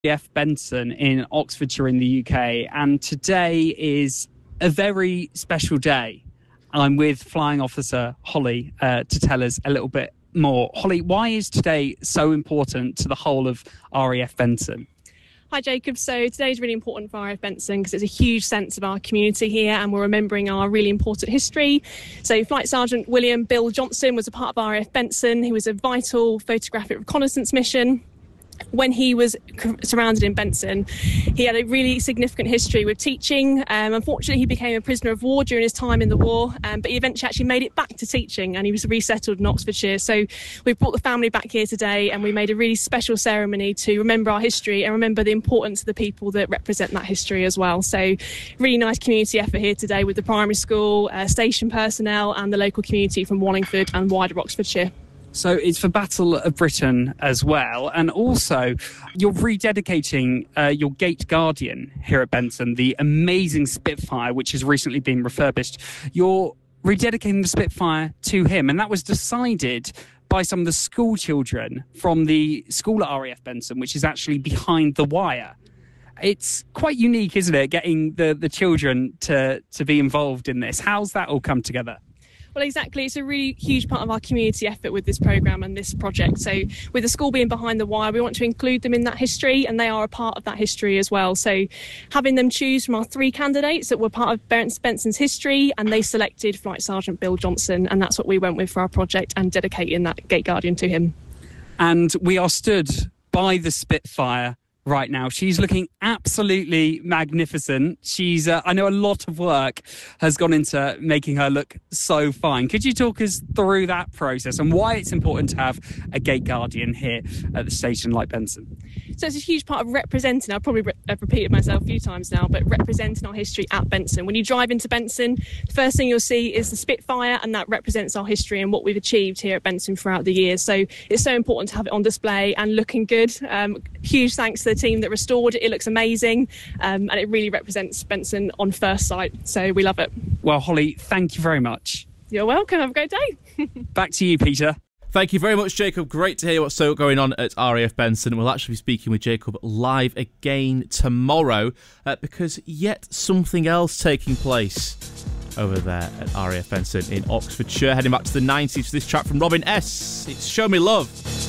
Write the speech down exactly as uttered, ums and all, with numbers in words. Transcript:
F Benson in Oxfordshire in the U K, and today is a very special day. I'm with Flying Officer Holly uh, to tell us a little bit more. Holly, why is today so important to the whole of R A F Benson? Hi Jacob, so today is really important for R A F Benson because it's a huge sense of our community here and we're remembering our really important history. So Flight Sergeant William Bill Johnson was a part of R A F Benson. He was a vital photographic reconnaissance mission. When he was surrounded in Benson, he had a really significant history with teaching. Um, unfortunately, he became a prisoner of war during his time in the war, um, but he eventually actually made it back to teaching and he was resettled in Oxfordshire. So we've brought the family back here today and we made a really special ceremony to remember our history and remember the importance of the people that represent that history as well. So really nice community effort here today with the primary school, uh, station personnel and the local community from Wallingford and wider Oxfordshire. So it's for Battle of Britain as well. And also, you're rededicating uh, your Gate Guardian here at Benson, the amazing Spitfire, which has recently been refurbished. You're rededicating the Spitfire to him. And that was decided by some of the school children from the school at R A F Benson, which is actually behind the wire. It's quite unique, isn't it, getting the, the children to, to be involved in this? How's that all come together? Well, exactly. It's a really huge part of our community effort with this programme and this project. So with the school being behind the wire, we want to include them in that history and they are a part of that history as well. So having them choose from our three candidates that were part of Benson's history and they selected Flight Sergeant Bill Johnson and that's what we went with for our project and dedicating that Gate Guardian to him. And we are stood by the Spitfire right now. She's looking absolutely magnificent. She's, uh, I know a lot of work has gone into making her look so fine. Could you talk us through that process and why it's important to have a Gate Guardian here at the station like Benson? So it's a huge part of representing, I've probably re- I've repeated myself a few times now, but representing our history at Benson. When you drive into Benson, the first thing you'll see is the Spitfire and that represents our history and what we've achieved here at Benson throughout the years. So it's so important to have it on display and looking good. Um, huge thanks to the team that restored it. It looks amazing um, and it really represents Benson on first sight. So we love it. Well, Holly, thank you very much. You're welcome. Have a great day. Back to you, Peter. Thank you very much, Jacob. Great to hear what's so going on at R A F Benson. We'll actually be speaking with Jacob live again tomorrow uh, because yet something else taking place over there at R A F Benson in Oxfordshire. Heading back to the nineties for this track from Robin S. It's Show Me Love.